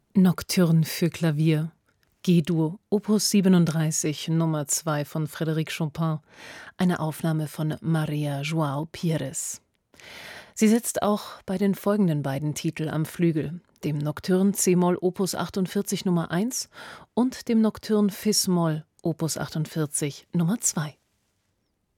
Nocturne für Klavier, G-Dur, Opus 37, Nummer 2 von Frédéric Chopin, eine Aufnahme von Maria João Pires. Sie sitzt auch bei den folgenden beiden Titeln am Flügel, dem Nocturne c-Moll Opus 48 Nummer 1 und dem Nocturne fis-Moll Opus 48 Nummer 2.